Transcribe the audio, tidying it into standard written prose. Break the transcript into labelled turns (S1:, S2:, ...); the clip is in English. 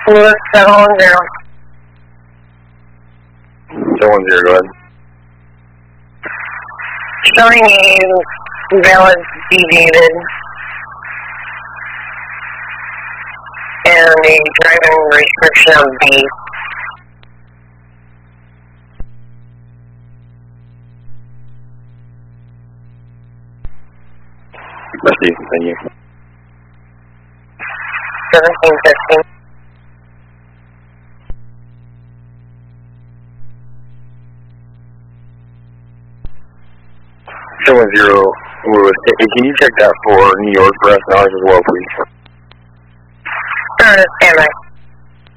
S1: Lewis 710.
S2: 710, go ahead.
S1: Showing you valid deviated and a driving restriction of B.
S2: Proceed, continue.
S1: 1715.
S2: Lewis, can you check that for New York for us and ours as well, please?
S1: Stand by.